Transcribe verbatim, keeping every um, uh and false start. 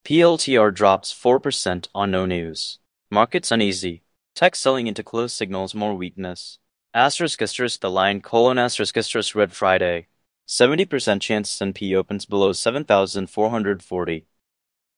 P L T R drops four percent on no news. Markets uneasy. Tech selling into closed signals more weakness. Asterisk asterisk the line colon asterisk asterisk red Friday. seventy percent chance S and P opens below seven thousand four hundred forty.